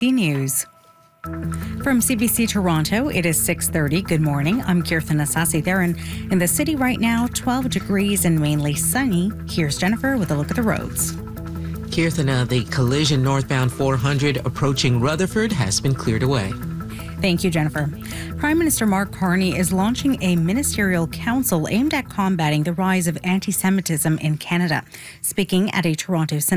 News. From CBC Toronto, it is 6:30. Good morning. I'm Kirthan Asasi there, and in the city right now, 12 degrees and mainly sunny. Here's Jennifer with a look at the roads. Kirthan, the collision northbound 400 approaching Rutherford has been cleared away. Thank you, Jennifer. Prime Minister Mark Carney is launching a ministerial council aimed at combating the rise of anti-Semitism in Canada. Speaking at a Toronto